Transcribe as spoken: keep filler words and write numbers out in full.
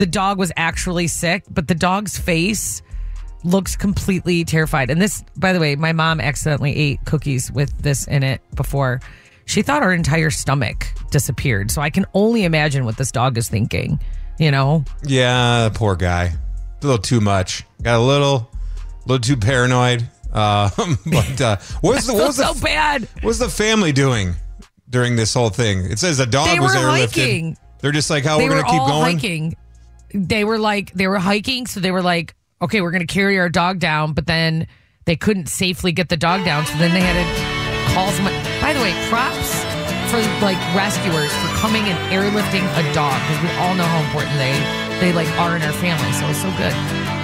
the dog was actually sick, but the dog's face looks completely terrified. And this, by the way, my mom accidentally ate cookies with this in it before. She thought her entire stomach disappeared. So I can only imagine what this dog is thinking, you know? Yeah, poor guy. A little too much. Got a little, little too paranoid. Uh, but uh, what's the, what was so the, bad. What's the family doing during this whole thing? It says a dog They was were airlifted. hiking. They're just like, oh, They we're were going to keep all going. hiking. They were like, they were hiking. So they were like, okay, we're going to carry our dog down. But then they couldn't safely get the dog down. So then they had to call someone. By the way, props for like rescuers for coming and airlifting a dog, because we all know how important they, they like are in our family. So it's so good.